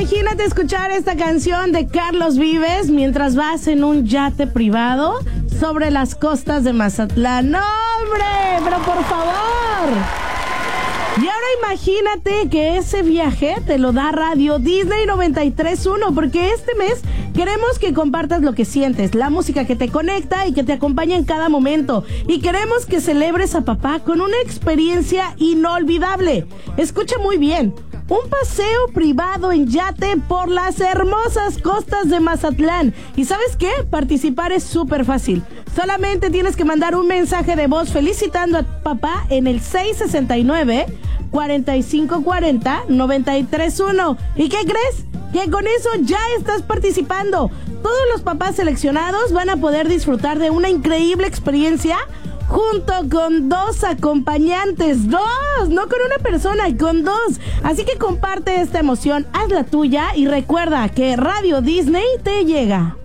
imagínate escuchar esta canción de Carlos Vives mientras vas en un yate privado sobre las costas de Mazatlán. ¡No, hombre! ¡Pero por favor! Y ahora imagínate que ese viaje te lo da Radio Disney 93.1, porque este mes queremos que compartas lo que sientes, la música que te conecta y que te acompaña en cada momento. Y queremos que celebres a papá con una experiencia inolvidable. Escucha muy bien. Un paseo privado en yate por las hermosas costas de Mazatlán. ¿Y sabes qué? Participar es súper fácil. Solamente tienes que mandar un mensaje de voz felicitando a papá en el 669-4540-931. ¿Y qué crees? Que con eso ya estás participando. Todos los papás seleccionados van a poder disfrutar de una increíble experiencia junto con 2 acompañantes. 2, no con una persona, con 2. Así que comparte esta emoción, haz la tuya y recuerda que Radio Disney te llega.